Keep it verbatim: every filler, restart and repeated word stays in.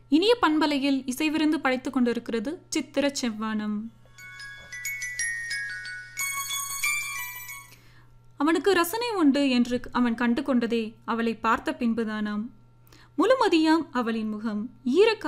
இனிய பண்பலையில் இசைவிருந்து படைத்துக் கொண்டிருக்கிறது சித்திர செவ்வானம். அவனுக்கு ரசனை உண்டு என்று அவன் கண்டு கொண்டதே அவளை பார்த்த பின்புதானாம். முழுமதியாம் அவளின் முகம். ஈர